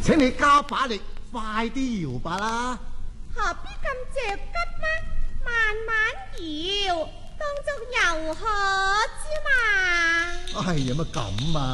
請你加把力，快啲搖吧啦！ 何必咁着急呢？慢慢搖，當作遊河之嘛。 哎呀，乜咁啊？